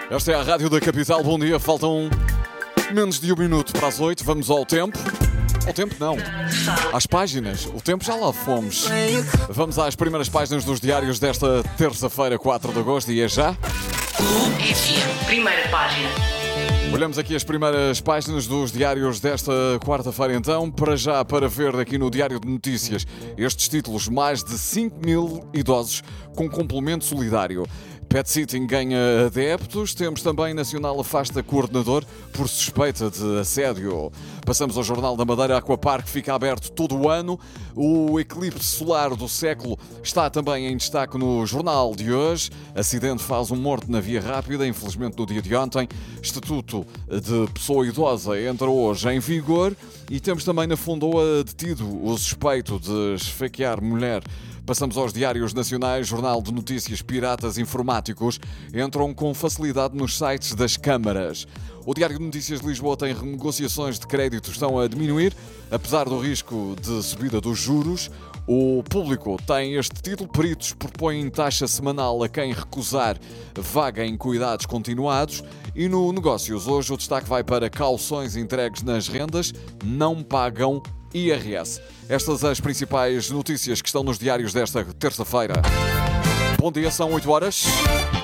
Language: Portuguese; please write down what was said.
Esta é a Rádio da Capital. Bom dia, faltam menos de um minuto para as 8. Vamos ao tempo. Ao tempo não, às páginas. O tempo já lá fomos. Vamos às primeiras páginas dos diários desta terça-feira, 4 de agosto, e é já. FM, primeira página. Olhamos aqui as primeiras páginas dos diários desta quarta-feira, então, para já, para ver aqui no Diário de Notícias estes títulos: mais de 5.000 idosos com complemento solidário. Pet Sitting ganha adeptos. Temos também Nacional afasta coordenador por suspeita de assédio. Passamos ao Jornal da Madeira. Aquapark fica aberto todo o ano. O eclipse solar do século está também em destaque no jornal de hoje. Acidente faz um morto na via rápida, infelizmente no dia de ontem. Estatuto de pessoa idosa entra hoje em vigor. E temos também na Fondoa detido o suspeito de esfaquear mulher. Passamos aos diários nacionais. Jornal de Notícias: piratas informáticos entram com facilidade nos sites das câmaras. O Diário de Notícias de Lisboa tem renegociações de crédito estão a diminuir, apesar do risco de subida dos juros. O Público tem este título: peritos propõem taxa semanal a quem recusar vaga em cuidados continuados. E no Negócios, hoje o destaque vai para cauções entregues nas rendas, não pagam IRS. Estas as principais notícias que estão nos diários desta terça-feira. Bom dia, são 8 horas.